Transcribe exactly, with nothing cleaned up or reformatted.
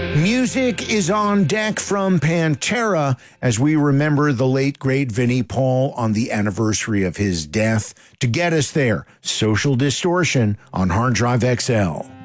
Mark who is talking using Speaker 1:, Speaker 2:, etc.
Speaker 1: Music is on deck from Pantera as we remember the late, great Vinnie Paul on the anniversary of his death. To get us there, Social Distortion on Hard Drive X L.